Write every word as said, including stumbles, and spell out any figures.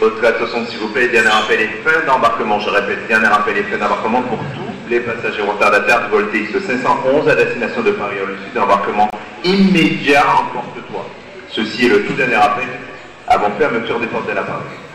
Votre attention s'il vous plaît, dernier rappel et fin d'embarquement, je répète, dernier rappel et fin d'embarquement pour tous les passagers retardataires du vol T X cinq cent onze à destination de Paris, le sud d'embarquement immédiat en porte-toi. Ceci est le tout dernier rappel avant fermeture des portes de la Paris.